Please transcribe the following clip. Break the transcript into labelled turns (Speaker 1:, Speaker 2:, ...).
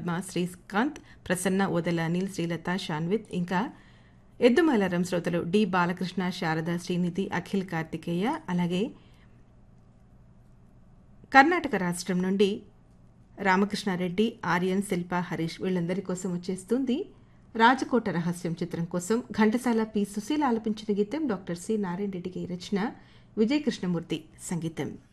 Speaker 1: పద్మ, శ్రీకాంత్, ప్రసన్న, ఓదెల అనిల్, శ్రీలత, షాన్విత్, ఇంకా ఎద్దుమలారం శ్రోతలు డి బాలకృష్ణ, శారద, శ్రీనిధి, అఖిల్, కార్తికేయ, అలాగే కర్ణాటక రాష్ట్రం నుండి రామకృష్ణారెడ్డి, ఆర్యన్, శిల్ప, హరీష్ వీళ్ళందరి కోసం వచ్చేస్తుంది రాజకోట రహస్యం చిత్రం కోసం ఘంటసాల పి. సుశీల ఆలపించిన గీతం డాక్టర్ సి. నారాయణ రెడ్డికి రచన, విజయ కృష్ణమూర్తి సంగీతం.